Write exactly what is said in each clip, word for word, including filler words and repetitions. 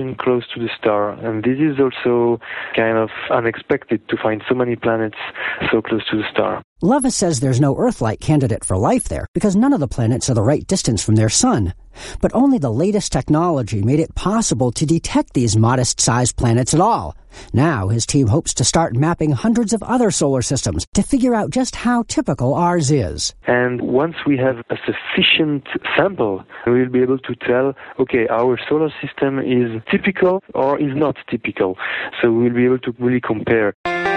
close to the star. And this is also kind of unexpected to find so many planets so close to the star. Levis says there's no Earth-like candidate for life there because none of the planets are the right distance from their sun. But only the latest technology made it possible to detect these modest-sized planets at all. Now his team hopes to start mapping hundreds of other solar systems to figure out just how typical ours is. And once we have a sufficient sample, we'll be able to tell, okay, our solar system is typical or is not typical. So we'll be able to really compare.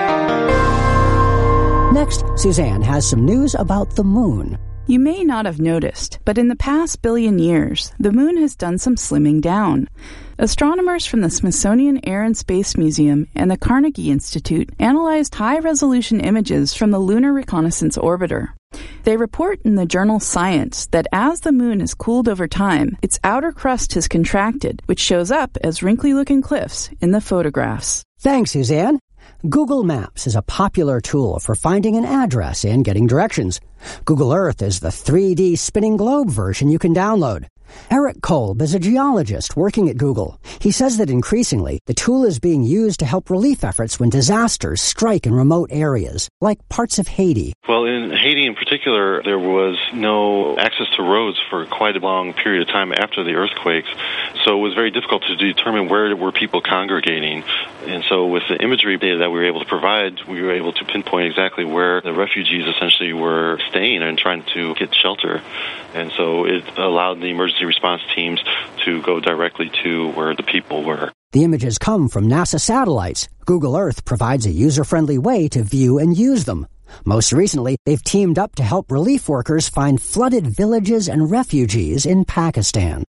Next, Suzanne has some news about the moon. You may not have noticed, but in the past billion years, the moon has done some slimming down. Astronomers from the Smithsonian Air and Space Museum and the Carnegie Institute analyzed high-resolution images from the Lunar Reconnaissance Orbiter. They report in the journal Science that as the moon has cooled over time, its outer crust has contracted, which shows up as wrinkly-looking cliffs in the photographs. Thanks, Suzanne. Google Maps is a popular tool for finding an address and getting directions. Google Earth is the three D spinning globe version you can download. Eric Kolb is a geologist working at Google. He says that increasingly, the tool is being used to help relief efforts when disasters strike in remote areas, like parts of Haiti. Well, in Haiti in particular, there was no access to roads for quite a long period of time after the earthquakes, so it was very difficult to determine where were people congregating. And so with the imagery data that we were able to provide, we were able to pinpoint exactly where the refugees essentially were staying and trying to get shelter. And so it allowed the emergency response teams to go directly to where the people were. The images come from NASA satellites. Google Earth provides a user-friendly way to view and use them. Most recently, they've teamed up to help relief workers find flooded villages and refugees in Pakistan.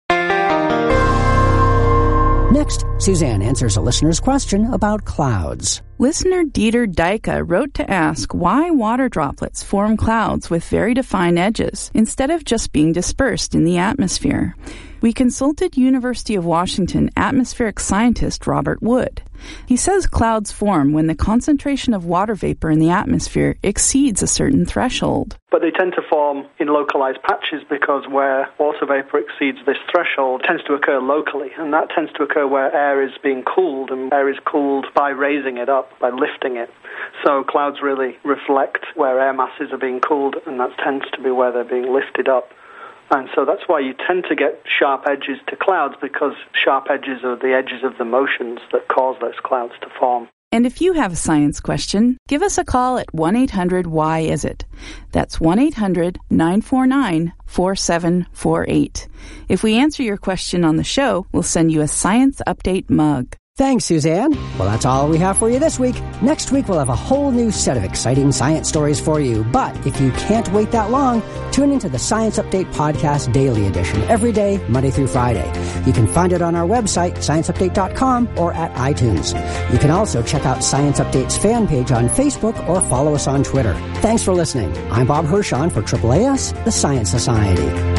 Next, Suzanne answers a listener's question about clouds. Listener Dieter Dyke wrote to ask why water droplets form clouds with very defined edges instead of just being dispersed in the atmosphere. We consulted University of Washington atmospheric scientist Robert Wood. He says clouds form when the concentration of water vapor in the atmosphere exceeds a certain threshold. But they tend to form in localized patches because where water vapor exceeds this threshold tends to occur locally, and that tends to occur where air is being cooled, and air is cooled by raising it up, by lifting it. So clouds really reflect where air masses are being cooled, and that tends to be where they're being lifted up. And so that's why you tend to get sharp edges to clouds, because sharp edges are the edges of the motions that cause those clouds to form. And if you have a science question, give us a call at one eight hundred why is it. That's one eight hundred nine four nine four seven four eight. If we answer your question on the show, we'll send you a Science Update mug. Thanks, Suzanne. Well, that's all we have for you this week. Next week, we'll have a whole new set of exciting science stories for you. But if you can't wait that long, tune into the Science Update Podcast Daily Edition every day, Monday through Friday. You can find it on our website, science update dot com, or at iTunes. You can also check out Science Update's fan page on Facebook or follow us on Twitter. Thanks for listening. I'm Bob Hirschon for A A A S, the Science Society.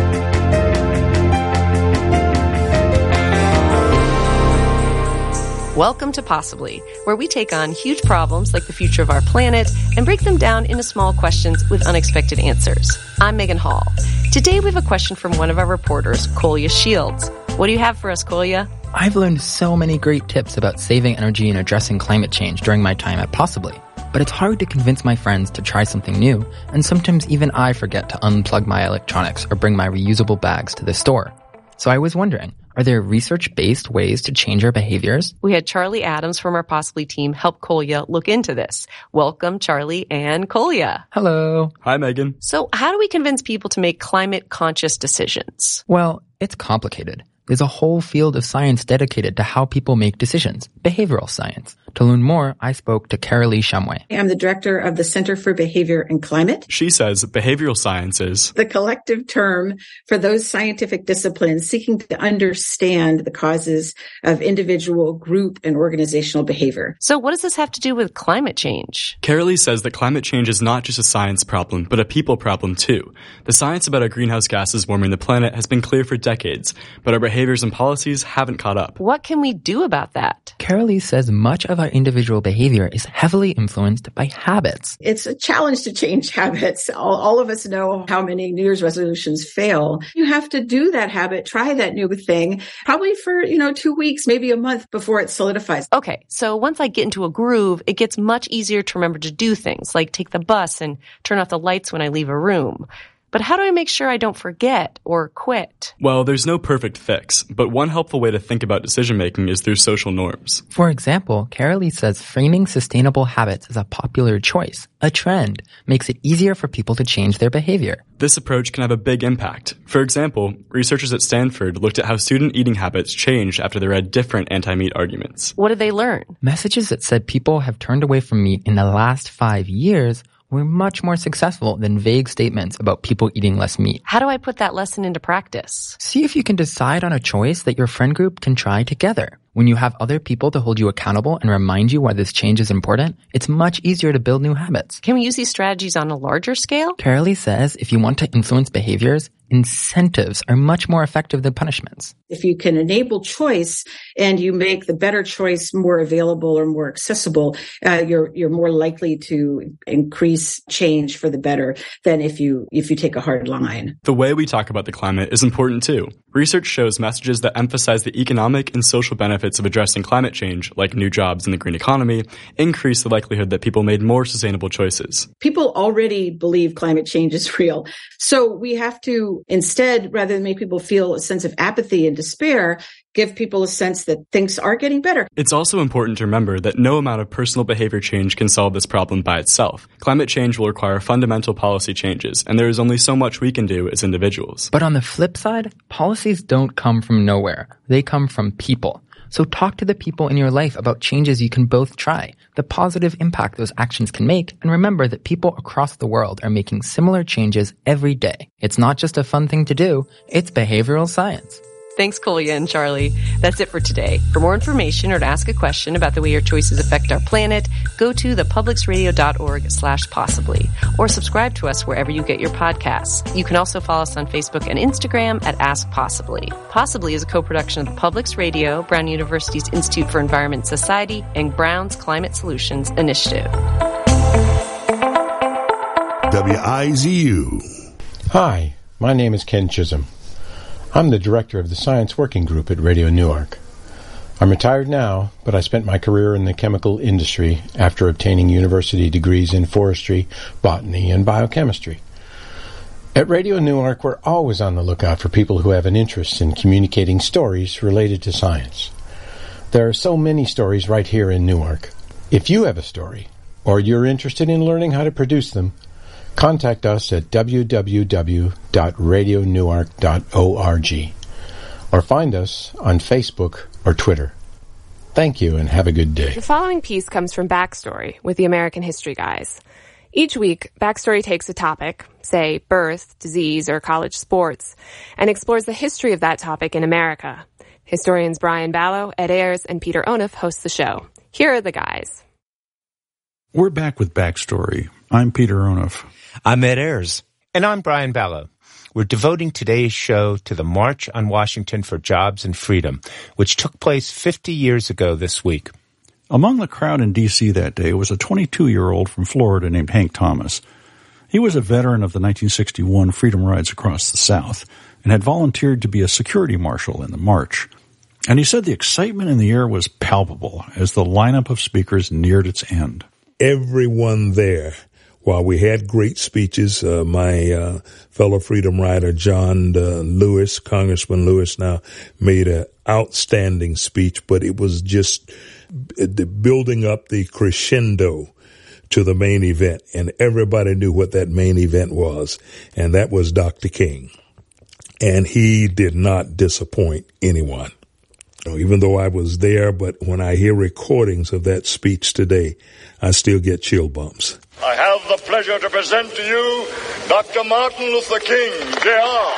Welcome to Possibly, where we take on huge problems like the future of our planet and break them down into small questions with unexpected answers. I'm Megan Hall. Today we have a question from one of our reporters, Kolya Shields. What do you have for us, Kolya? I've learned so many great tips about saving energy and addressing climate change during my time at Possibly. But it's hard to convince my friends to try something new, and sometimes even I forget to unplug my electronics or bring my reusable bags to the store. So I was wondering, are there research-based ways to change our behaviors? We had Charlie Adams from our Possibly team help Kolya look into this. Welcome, Charlie and Kolya. Hello. Hi, Megan. So how do we convince people to make climate-conscious decisions? Well, it's complicated. There's a whole field of science dedicated to how people make decisions, behavioral science. To learn more, I spoke to Carolee Shumway. I'm the director of the Center for Behavior and Climate. She says behavioral science is the collective term for those scientific disciplines seeking to understand the causes of individual, group, and organizational behavior. So what does this have to do with climate change? Carolee says that climate change is not just a science problem, but a people problem too. The science about how greenhouse gases warming the planet has been clear for decades, but our behaviors and policies haven't caught up. What can we do about that? Carolee says much of our individual behavior is heavily influenced by habits. It's a challenge to change habits. All, all of us know how many New Year's resolutions fail. You have to do that habit, try that new thing, probably for, you know, two weeks, maybe a month before it solidifies. Okay, so once I get into a groove, it gets much easier to remember to do things, like take the bus and turn off the lights when I leave a room. But how do I make sure I don't forget or quit? Well, there's no perfect fix, but one helpful way to think about decision-making is through social norms. For example, Carolee says framing sustainable habits as a popular choice, a trend, makes it easier for people to change their behavior. This approach can have a big impact. For example, researchers at Stanford looked at how student eating habits changed after they read different anti-meat arguments. What did they learn? Messages that said people have turned away from meat in the last five years were much more successful than vague statements about people eating less meat. How do I put that lesson into practice? See if you can decide on a choice that your friend group can try together. When you have other people to hold you accountable and remind you why this change is important, it's much easier to build new habits. Can we use these strategies on a larger scale? Carolee says if you want to influence behaviors, incentives are much more effective than punishments. If you can enable choice and you make the better choice more available or more accessible, uh, you're you're more likely to increase change for the better than if you if you take a hard line. The way we talk about the climate is important too. Research shows messages that emphasize the economic and social benefits of addressing climate change, like new jobs in the green economy, increase the likelihood that people made more sustainable choices. People already believe climate change is real. So we have to instead, rather than make people feel a sense of apathy and despair, give people a sense that things are getting better. It's also important to remember that no amount of personal behavior change can solve this problem by itself. Climate change will require fundamental policy changes, and there is only so much we can do as individuals. But on the flip side, policies don't come from nowhere. They come from people. So talk to the people in your life about changes you can both try, the positive impact those actions can make, and remember that people across the world are making similar changes every day. It's not just a fun thing to do, it's behavioral science. Thanks, Kolya and Charlie. That's it for today. For more information or to ask a question about the way your choices affect our planet, go to thepublicsradio.org slash possibly or subscribe to us wherever you get your podcasts. You can also follow us on Facebook and Instagram at Ask Possibly. Possibly is a co-production of the Publics Radio, Brown University's Institute for Environment and Society, and Brown's Climate Solutions Initiative. W I Z U. Hi, my name is Ken Chisholm. I'm the director of the Science Working Group at Radio Newark. I'm retired now, but I spent my career in the chemical industry after obtaining university degrees in forestry, botany, and biochemistry. At Radio Newark, we're always on the lookout for people who have an interest in communicating stories related to science. There are so many stories right here in Newark. If you have a story, or you're interested in learning how to produce them, contact us at w w w dot radio newark dot org or find us on Facebook or Twitter. Thank you and have a good day. The following piece comes from Backstory with the American History Guys. Each week, Backstory takes a topic, say birth, disease, or college sports, and explores the history of that topic in America. Historians Brian Ballow, Ed Ayers, and Peter Onuf host the show. Here are the guys. We're back with Backstory. I'm Peter Onuf. I'm Ed Ayers. And I'm Brian Ballow. We're devoting today's show to the March on Washington for Jobs and Freedom, which took place fifty years ago this week. Among the crowd in D C that day was a twenty-two-year-old from Florida named Hank Thomas. He was a veteran of the nineteen sixty-one Freedom Rides across the South and had volunteered to be a security marshal in the march. And he said the excitement in the air was palpable as the lineup of speakers neared its end. Everyone there, while we had great speeches, uh, my uh, fellow Freedom Rider, John uh, Lewis, Congressman Lewis now, made an outstanding speech, but it was just building up the crescendo to the main event, and everybody knew what that main event was, and that was Doctor King. And he did not disappoint anyone. Even though I was there, but when I hear recordings of that speech today, I still get chill bumps. I have the pleasure to present to you Doctor Martin Luther King, J R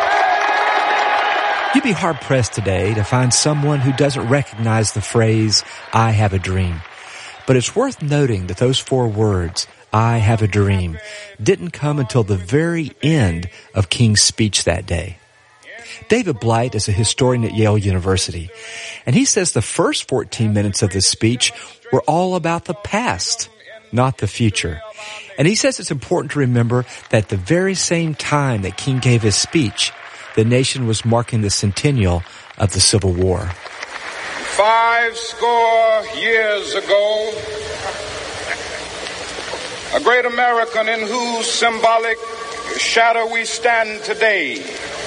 You'd be hard-pressed today to find someone who doesn't recognize the phrase, I have a dream. But it's worth noting that those four words, I have a dream, didn't come until the very end of King's speech that day. David Blight is a historian at Yale University, and he says the first fourteen minutes of the speech were all about the past, not the future. And he says it's important to remember that at the very same time that King gave his speech, the nation was marking the centennial of the Civil War. Five score years ago, a great American in whose symbolic shadow we stand today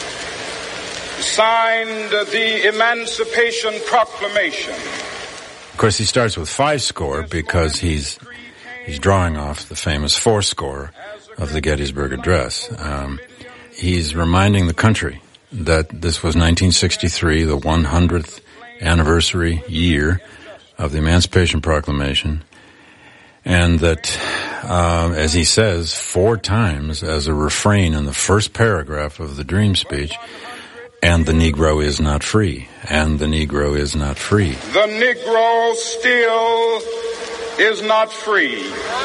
signed the Emancipation Proclamation. Of course, he starts with five score because he's he's drawing off the famous four score of the Gettysburg Address. Um, he's reminding the country that this was nineteen sixty-three, the one hundredth anniversary year of the Emancipation Proclamation, and that, uh, as he says four times as a refrain in the first paragraph of the Dream speech, and the Negro is not free, and the Negro is not free. The Negro still is not free.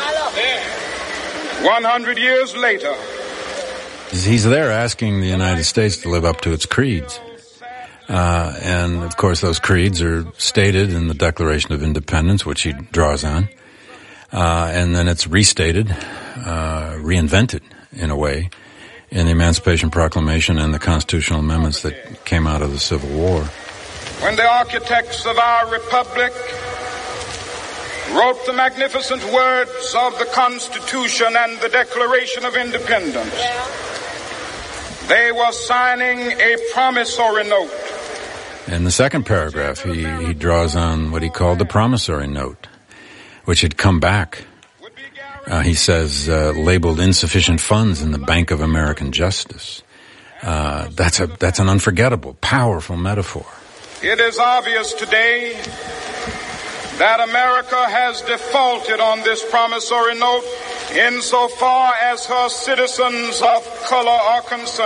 one hundred years later. He's there asking the United States to live up to its creeds. Uh, and, of course, those creeds are stated in the Declaration of Independence, which he draws on. Uh, and then it's restated, uh, reinvented, in a way, in the Emancipation Proclamation and the constitutional amendments that came out of the Civil War. When the architects of our republic wrote the magnificent words of the Constitution and the Declaration of Independence, they were signing a promissory note. In the second paragraph, he, he draws on what he called the promissory note, which had come back. Uh, he says, uh, labeled insufficient funds in the Bank of American Justice. Uh, that's a, that's an unforgettable, powerful metaphor. It is obvious today that America has defaulted on this promissory note insofar as her citizens of color are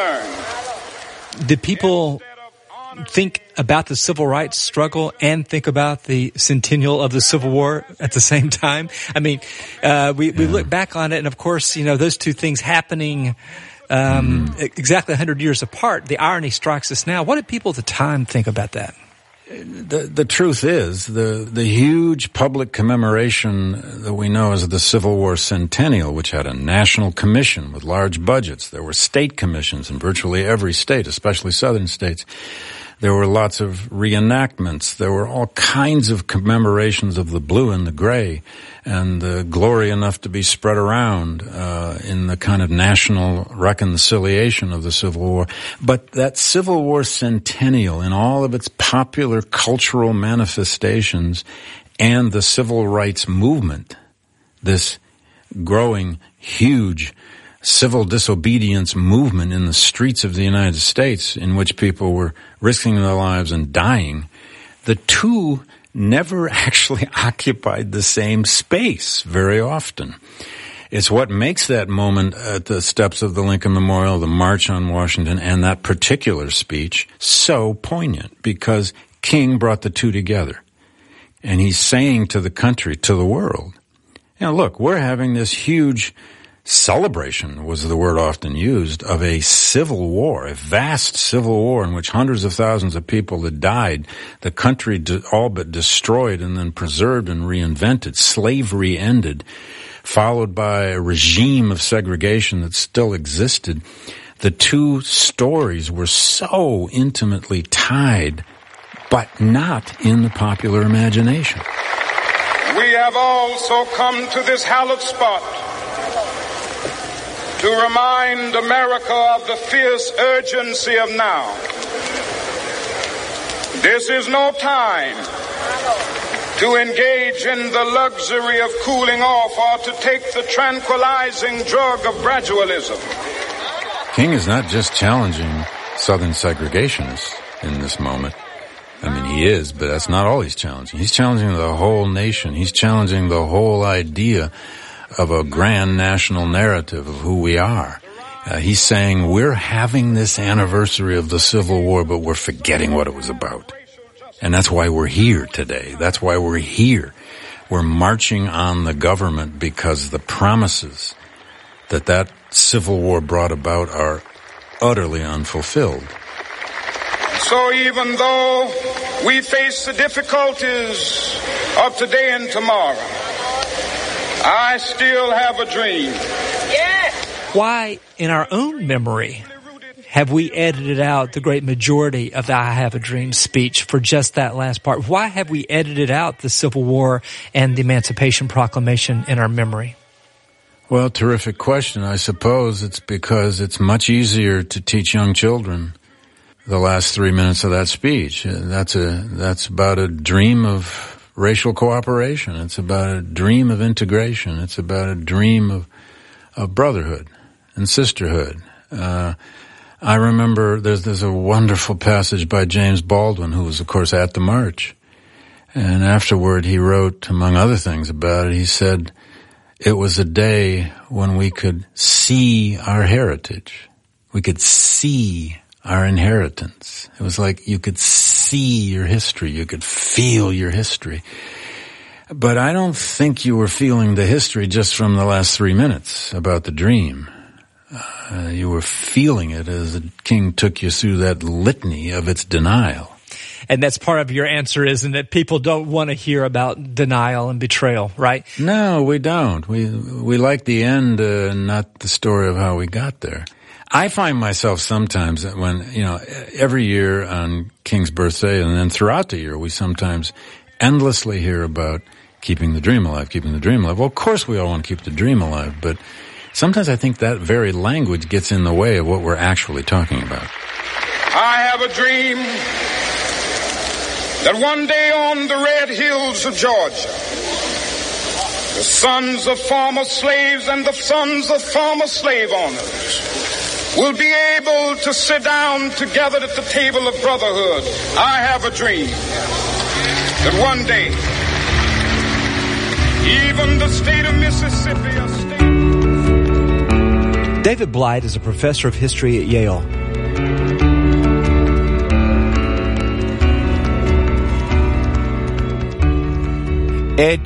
concerned. Did people think about the civil rights struggle and think about the centennial of the Civil War at the same time? I mean, uh, we, we yeah. look back on it, and of course, you know, those two things happening um, mm. exactly one hundred years apart. The irony strikes us now. What did people at the time think about that? The, the truth is, the, the huge public commemoration that we know as the Civil War Centennial, which had a national commission with large budgets. There were state commissions in virtually every state, especially southern states. There were lots of reenactments. There were all kinds of commemorations of the blue and the gray, and the glory enough to be spread around uh, in the kind of national reconciliation of the Civil War. But that Civil War Centennial, in all of its popular cultural manifestations, and the civil rights movement, this growing, huge civil disobedience movement in the streets of the United States, in which people were risking their lives and dying, the two never actually occupied the same space very often. It's what makes that moment at the steps of the Lincoln Memorial, the March on Washington, and that particular speech so poignant, because King brought the two together. And he's saying to the country, to the world, you know, look, we're having this huge celebration, was the word often used, of a civil war, a vast civil war in which hundreds of thousands of people had died, the country all but destroyed and then preserved and reinvented, slavery ended, followed by a regime of segregation that still existed. The two stories were so intimately tied, but not in the popular imagination. We have also come to this hallowed spot to remind America of the fierce urgency of now. This is no time to engage in the luxury of cooling off or to take the tranquilizing drug of gradualism. King is not just challenging Southern segregationists in this moment. I mean, he is, but that's not all he's challenging. He's challenging the whole nation. He's challenging the whole idea of a grand national narrative of who we are. Uh, he's saying we're having this anniversary of the Civil War, but we're forgetting what it was about. And that's why we're here today. That's why we're here. We're marching on the government because the promises that that Civil War brought about are utterly unfulfilled. So even though we face the difficulties of today and tomorrow, I still have a dream. Why, in our own memory, have we edited out the great majority of the I Have a Dream speech for just that last part? Why have we edited out the Civil War and the Emancipation Proclamation in our memory? Well, terrific question. I suppose it's because it's much easier to teach young children the last three minutes of that speech. That's a, that's about a dream of racial cooperation. It's about a dream of integration. It's about a dream of, of brotherhood and sisterhood. Uh, I remember there's, there's a wonderful passage by James Baldwin, who was, of course, at the march. And afterward, he wrote, among other things about it, he said, it was a day when we could see our heritage. We could see our inheritance. It was like you could see your history. You could feel your history. But I don't think you were feeling the history just from the last three minutes about the dream. Uh, you were feeling it as the king took you through that litany of its denial. And that's part of your answer, isn't it? People don't want to hear about denial and betrayal, right? No, we don't. We we like the end, uh, not the story of how we got there. I find myself sometimes when, you know, every year on King's birthday and then throughout the year, we sometimes endlessly hear about keeping the dream alive, keeping the dream alive. Well, of course we all want to keep the dream alive, but sometimes I think that very language gets in the way of what we're actually talking about. I have a dream that one day on the red hills of Georgia, the sons of former slaves and the sons of former slave owners will be able to sit down together at the table of brotherhood. I have a dream that one day, even the state of Mississippi, a state... David Blight is a professor of history at Yale. Ed,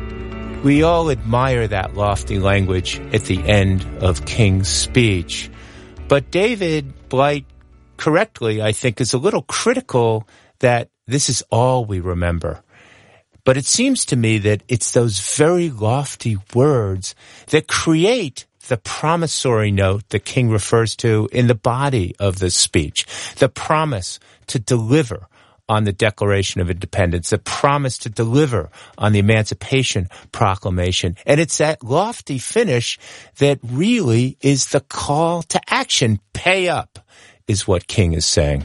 we all admire that lofty language at the end of King's speech. But David Blight, correctly, I think, is a little critical that this is all we remember. But it seems to me that it's those very lofty words that create the promissory note the king refers to in the body of this speech, the promise to deliver on the Declaration of Independence, the promise to deliver on the Emancipation Proclamation. And it's that lofty finish that really is the call to action. Pay up is what King is saying.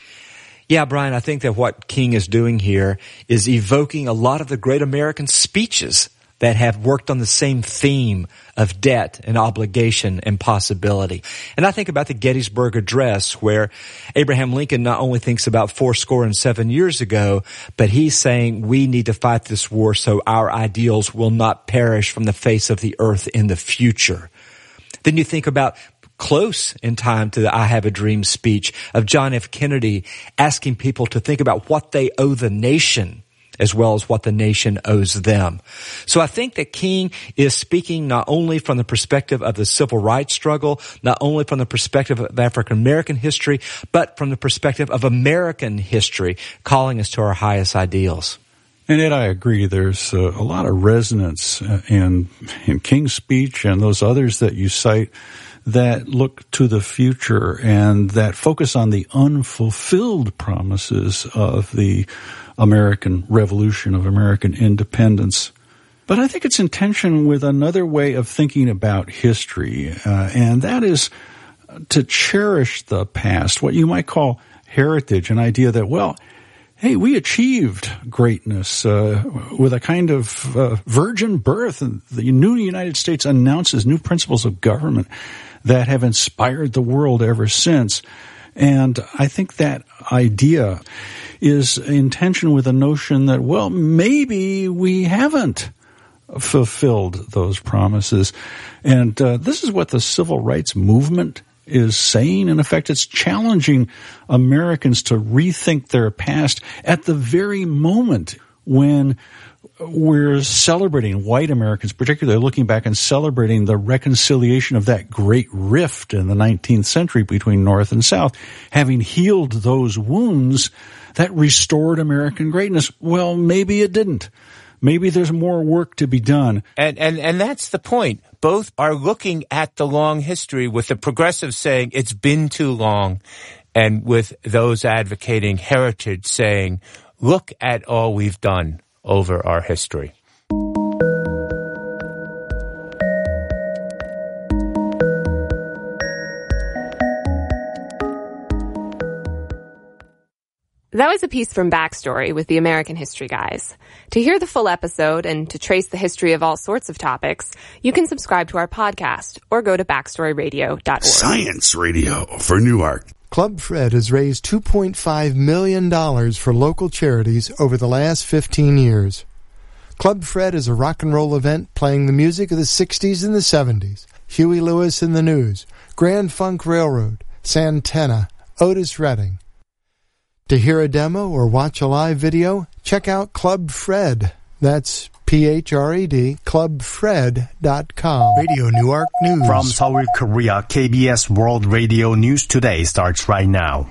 Yeah, Brian, I think that what King is doing here is evoking a lot of the great American speeches that have worked on the same theme of debt and obligation and possibility. And I think about the Gettysburg Address, where Abraham Lincoln not only thinks about fourscore and seven years ago, but he's saying we need to fight this war so our ideals will not perish from the face of the earth in the future. Then you think about close in time to the I Have a Dream speech of John F. Kennedy asking people to think about what they owe the nation as well as what the nation owes them. So I think that King is speaking not only from the perspective of the civil rights struggle, not only from the perspective of African American history, but from the perspective of American history, calling us to our highest ideals. And Ed, I agree. There's uh, a lot of resonance in, in King's speech and those others that you cite that look to the future and that focus on the unfulfilled promises of the American Revolution, of American independence. But I think it's in tension with another way of thinking about history, uh, and that is to cherish the past, what you might call heritage, an idea that, well, hey, we achieved greatness uh, with a kind of uh, virgin birth. The new United States announces new principles of government that have inspired the world ever since. And I think that idea is in tension with the notion that, well, maybe we haven't fulfilled those promises. And uh, this is what the civil rights movement is saying. In effect, it's challenging Americans to rethink their past at the very moment when we're celebrating, white Americans particularly, looking back and celebrating the reconciliation of that great rift in the nineteenth century between North and South. Having healed those wounds, that restored American greatness. Well, maybe it didn't. Maybe there's more work to be done. And, and, and that's the point. Both are looking at the long history, with the progressives saying it's been too long, and with those advocating heritage saying, look at all we've done over our history. That was a piece from Backstory with the American History Guys. To hear the full episode and to trace the history of all sorts of topics, you can subscribe to our podcast or go to backstory radio dot org. Science Radio for Newark. Club Fred has raised two point five million dollars for local charities over the last fifteen years. Club Fred is a rock and roll event playing the music of the sixties and the seventies. Huey Lewis and the News, Grand Funk Railroad, Santana, Otis Redding. To hear a demo or watch a live video, check out Club Fred. That's P H R E D, club fred dot com. Radio Newark News. From Seoul, Korea, K B S World Radio News Today starts right now.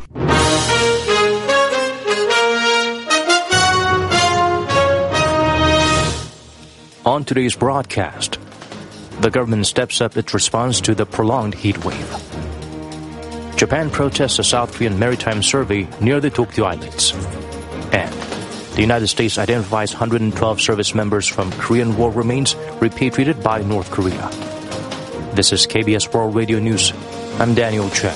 On today's broadcast, the government steps up its response to the prolonged heat wave. Japan protests a South Korean maritime survey near the Tokyo Islands. And the United States identifies one hundred twelve service members from Korean War remains repatriated by North Korea. This is K B S World Radio News. I'm Daniel Chen.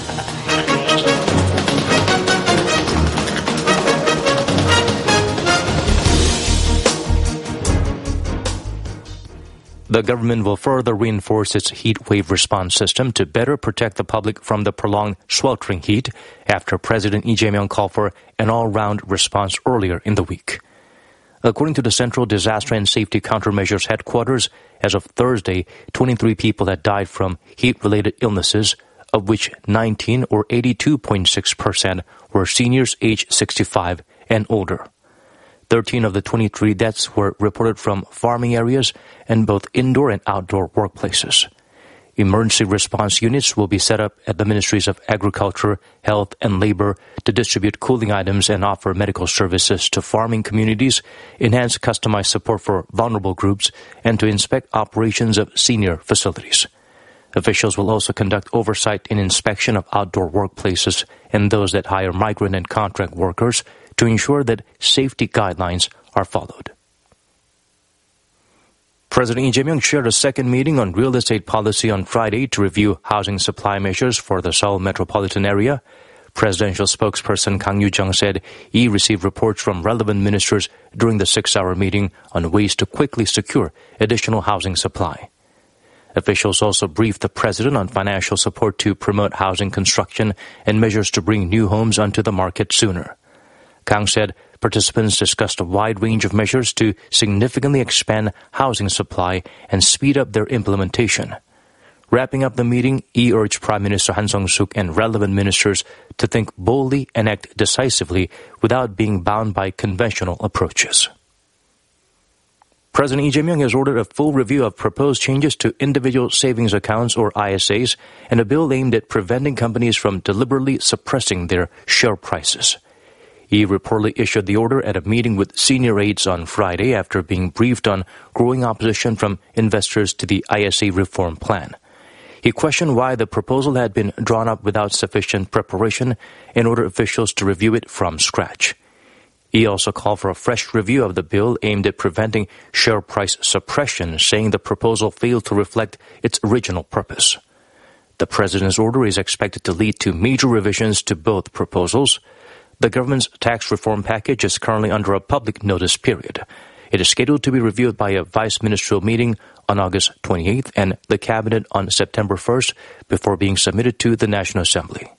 The government will further reinforce its heat wave response system to better protect the public from the prolonged sweltering heat after President Lee Jae-myung called for an all-round response earlier in the week. According to the Central Disaster and Safety Countermeasures Headquarters, as of Thursday, twenty-three people had died from heat-related illnesses, of which nineteen, or eighty-two point six percent, were seniors aged sixty-five and older. thirteen of the twenty-three deaths were reported from farming areas and both indoor and outdoor workplaces. Emergency response units will be set up at the Ministries of Agriculture, Health, and Labor to distribute cooling items and offer medical services to farming communities, enhance customized support for vulnerable groups, and to inspect operations of senior facilities. Officials will also conduct oversight and inspection of outdoor workplaces and those that hire migrant and contract workers to ensure that safety guidelines are followed. President Lee Jae-myung chaired a second meeting on real estate policy on Friday to review housing supply measures for the Seoul metropolitan area. Presidential spokesperson Kang Yoo-jung said he received reports from relevant ministers during the six-hour meeting on ways to quickly secure additional housing supply. Officials also briefed the president on financial support to promote housing construction and measures to bring new homes onto the market sooner. Kang said participants discussed a wide range of measures to significantly expand housing supply and speed up their implementation. Wrapping up the meeting, he urged Prime Minister Han Sung-suk and relevant ministers to think boldly and act decisively without being bound by conventional approaches. President Lee Jae-myung has ordered a full review of proposed changes to individual savings accounts, or I S As, and a bill aimed at preventing companies from deliberately suppressing their share prices. He reportedly issued the order at a meeting with senior aides on Friday after being briefed on growing opposition from investors to the I S A reform plan. He questioned why the proposal had been drawn up without sufficient preparation and ordered officials to review it from scratch. He also called for a fresh review of the bill aimed at preventing share price suppression, saying the proposal failed to reflect its original purpose. The president's order is expected to lead to major revisions to both proposals. The government's tax reform package is currently under a public notice period. It is scheduled to be reviewed by a vice ministerial meeting on August twenty-eighth and the cabinet on September first before being submitted to the National Assembly.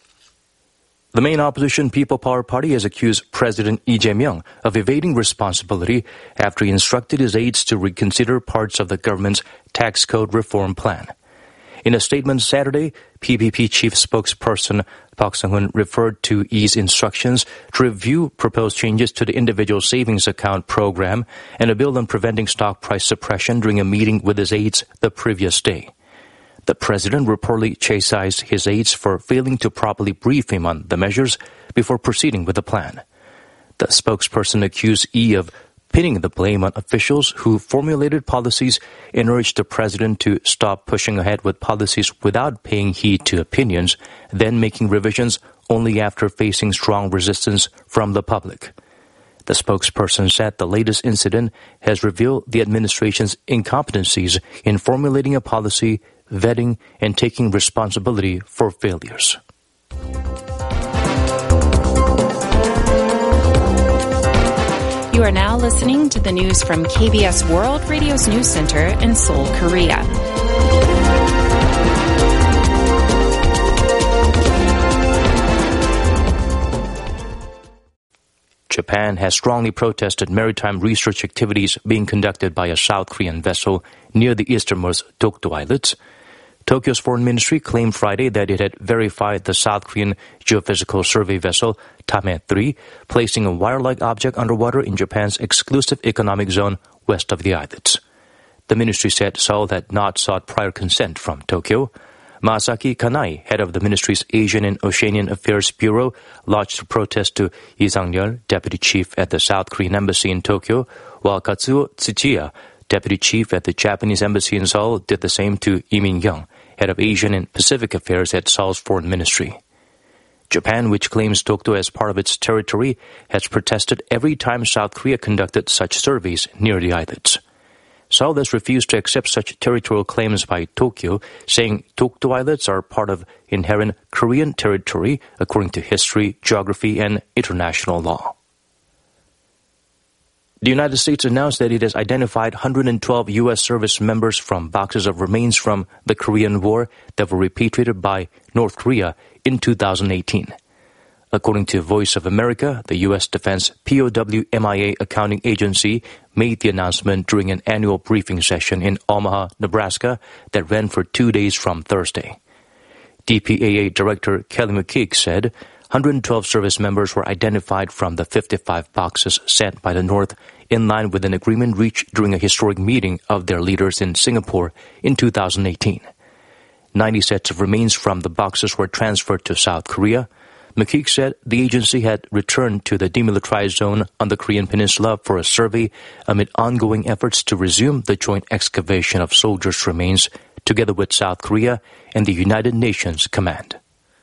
The main opposition People Power Party has accused President Lee Jae-myung of evading responsibility after he instructed his aides to reconsider parts of the government's tax code reform plan. In a statement Saturday, P P P chief spokesperson Park Sung-hoon referred to Lee's instructions to review proposed changes to the individual savings account program and a bill on preventing stock price suppression during a meeting with his aides the previous day. The president reportedly chastised his aides for failing to properly brief him on the measures before proceeding with the plan. The spokesperson accused Yi of pinning the blame on officials who formulated policies and urged the president to stop pushing ahead with policies without paying heed to opinions, then making revisions only after facing strong resistance from the public. The spokesperson said the latest incident has revealed the administration's incompetencies in formulating a policy, vetting, and taking responsibility for failures. You are now listening to the news from K B S World Radio's News Center in Seoul, Korea. Japan has strongly protested maritime research activities being conducted by a South Korean vessel near the easternmost Dokdo Islets. Tokyo's foreign ministry claimed Friday that it had verified the South Korean geophysical survey vessel Tame three, placing a wire-like object underwater in Japan's exclusive economic zone west of the islets. The ministry said Seoul had not sought prior consent from Tokyo. Masaki Kanai, head of the ministry's Asian and Oceanian Affairs Bureau, lodged a protest to Lee Sang-yeol, deputy chief at the South Korean embassy in Tokyo, while Katsuo Tsuchiya, deputy chief at the Japanese embassy in Seoul, did the same to Lee Min-young, head of Asian and Pacific Affairs at Seoul's foreign ministry. Japan, which claims Dokdo as part of its territory, has protested every time South Korea conducted such surveys near the islets. Seoul has refused to accept such territorial claims by Tokyo, saying Dokdo Islets are part of inherent Korean territory according to history, geography, and international law. The United States announced that it has identified one hundred twelve U S service members from boxes of remains from the Korean War that were repatriated by North Korea in two thousand eighteen. According to Voice of America, the U S Defense P O W M I A accounting agency made the announcement during an annual briefing session in Omaha, Nebraska that ran for two days from Thursday. D P A A Director Kelly McKeague said one hundred twelve service members were identified from the fifty-five boxes sent by the North in line with an agreement reached during a historic meeting of their leaders in Singapore in two thousand eighteen. ninety sets of remains from the boxes were transferred to South Korea. McKeague said the agency had returned to the demilitarized zone on the Korean peninsula for a survey amid ongoing efforts to resume the joint excavation of soldiers' remains together with South Korea and the United Nations Command.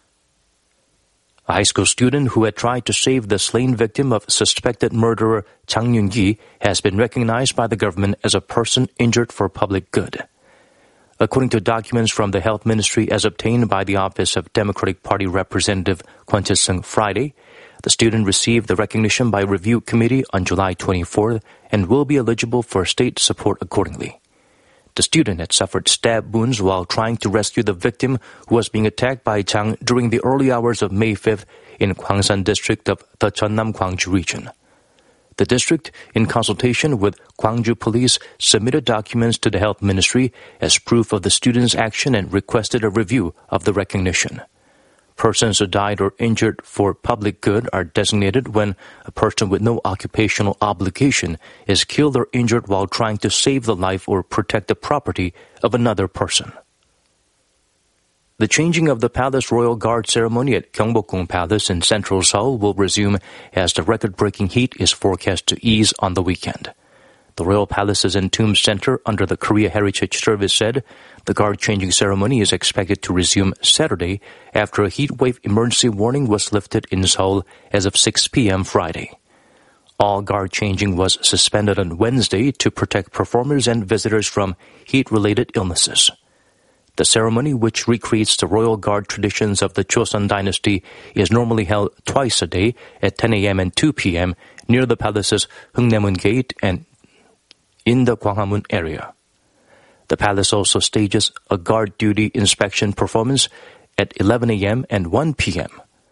A high school student who had tried to save the slain victim of suspected murderer Chang Yun-gi has been recognized by the government as a person injured for public good. According to documents from the Health Ministry as obtained by the Office of Democratic Party Representative Kwon Chil-sung Friday, the student received the recognition by a review committee on July twenty-fourth and will be eligible for state support accordingly. The student had suffered stab wounds while trying to rescue the victim who was being attacked by Chang during the early hours of May fifth in Kwangsan district of the Jeonnam Gwangju region. The district, in consultation with Gwangju Police, submitted documents to the Health Ministry as proof of the student's action and requested a review of the recognition. Persons who died or injured for public good are designated when a person with no occupational obligation is killed or injured while trying to save the life or protect the property of another person. The changing of the Palace Royal Guard ceremony at Gyeongbokgung Palace in central Seoul will resume as the record-breaking heat is forecast to ease on the weekend. The Royal Palace's Entombed Center under the Korea Heritage Service said the guard-changing ceremony is expected to resume Saturday after a heat wave emergency warning was lifted in Seoul as of six p.m. Friday. All guard-changing was suspended on Wednesday to protect performers and visitors from heat-related illnesses. The ceremony, which recreates the royal guard traditions of the Joseon dynasty, is normally held twice a day at ten a.m. and two p.m. near the palace's Hungnaemun Gate and in the Gwanghamun area. The palace also stages a guard duty inspection performance at eleven a.m. and one p.m.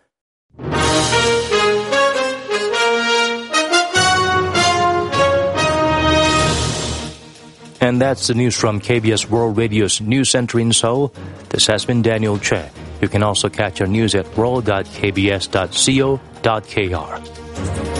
And that's the news from K B S World Radio's News Center in Seoul. This has been Daniel Che. You can also catch our news at world dot k b s dot co dot k r.